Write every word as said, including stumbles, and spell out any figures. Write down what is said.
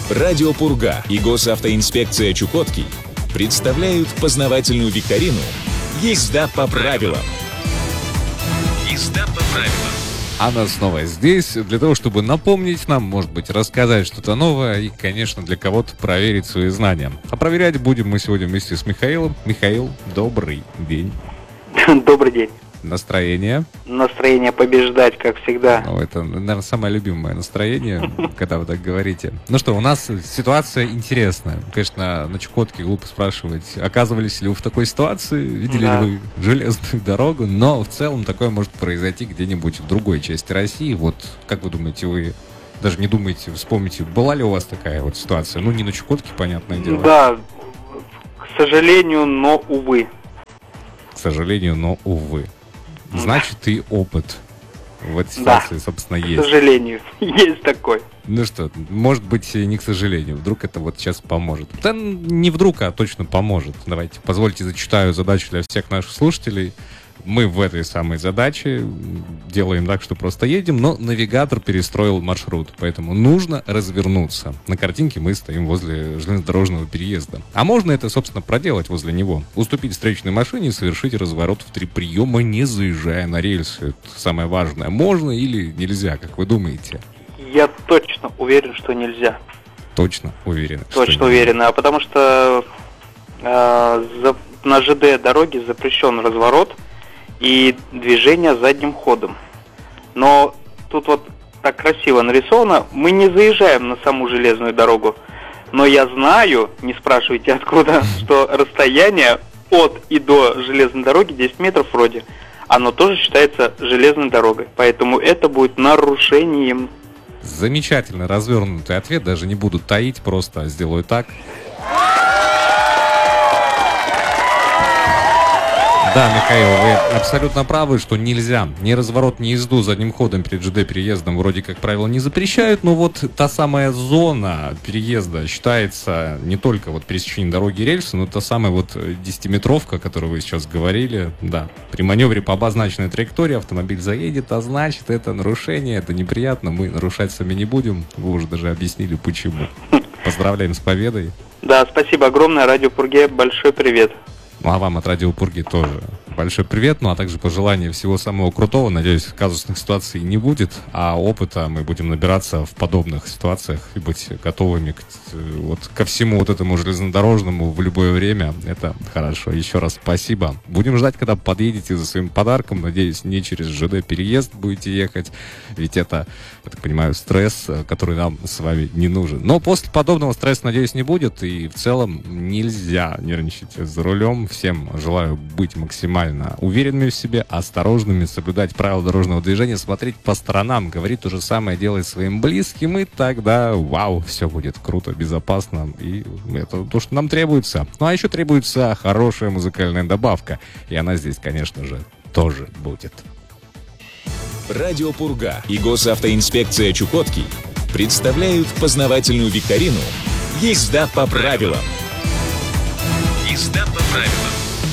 Радио Пурга и госавтоинспекция Чукотки представляют познавательную викторину «Езда по правилам». Езда по правилам. Она снова здесь для того, чтобы напомнить нам, может быть, рассказать что-то новое и, конечно, для кого-то проверить свои знания. А проверять будем мы сегодня вместе с Михаилом. Михаил, добрый день. Добрый день. Настроение? Настроение побеждать, как всегда. Ну, это, наверное, самое любимое настроение, когда вы так говорите. Ну что, у нас ситуация интересная. Конечно, на Чукотке глупо спрашивать, оказывались ли вы в такой ситуации, видели Да. ли вы железную дорогу, но в целом такое может произойти где-нибудь в другой части России. Вот, как вы думаете, вы даже не думаете, вспомните, была ли у вас такая вот ситуация? Ну, не на Чукотке, понятное дело. Да, к сожалению, но увы. К сожалению, но увы. Значит, и опыт в этой ситуации, Да, собственно, к есть. сожалению, есть такой. Ну что, может быть, не к сожалению. Вдруг это вот сейчас поможет. Да не вдруг, а точно поможет. Давайте, позвольте, зачитаю задачу для всех наших слушателей. Мы в этой самой задаче делаем так, что просто едем, но навигатор перестроил маршрут, поэтому нужно развернуться. На картинке мы стоим возле железнодорожного переезда. А можно это, собственно, проделать возле него. Уступить встречной машине и совершить разворот в три приема, не заезжая на рельсы. Это самое важное. Можно или нельзя, как вы думаете? Я точно уверен, что нельзя. Точно уверен. Точно уверен, а потому что э, за, на ЖД дороге запрещен разворот и движение задним ходом. Но тут вот так красиво нарисовано, мы не заезжаем на саму железную дорогу. Но я знаю, не спрашивайте откуда, что расстояние от и до железной дороги десять метров вроде, оно тоже считается железной дорогой. Поэтому это будет нарушением. Замечательно развернутый ответ, даже не буду таить, просто сделаю так. Да, Михаил, вы абсолютно правы, что нельзя. Ни разворот, ни езду задним ходом перед ЖД-переездом вроде как правило не запрещают, но вот та самая зона переезда считается не только вот пересечением дороги и рельсы, но та самая вот десятиметровка, о которой вы сейчас говорили. Да, при маневре по обозначенной траектории автомобиль заедет, а значит это нарушение, это неприятно, мы нарушать сами не будем. Вы уже даже объяснили почему. Поздравляем с победой. Да, спасибо огромное, Радио Пурге, большой привет. Ну, а вам от Радио Пурги тоже большой привет, ну а также пожелание всего самого крутого. Надеюсь, казусных ситуаций не будет, а опыта мы будем набираться в подобных ситуациях и быть готовыми к, вот, ко всему вот этому железнодорожному в любое время. Это хорошо. Еще раз спасибо. Будем ждать, когда подъедете за своим подарком. Надеюсь, не через ЖД-переезд будете ехать, ведь это, я так понимаю, стресс, который нам с вами не нужен. Но после подобного стресса, надеюсь, не будет, и в целом нельзя нервничать за рулем. Всем желаю быть максимально уверенными в себе, осторожными, соблюдать правила дорожного движения, смотреть по сторонам, говорить то же самое, делать своим близким, и тогда, вау, все будет круто, безопасно, и это то, что нам требуется. Ну, а еще требуется хорошая музыкальная добавка, и она здесь, конечно же, тоже будет. Радио Пурга и госавтоинспекция Чукотки представляют познавательную викторину «Езда по правилам». Езда по правилам.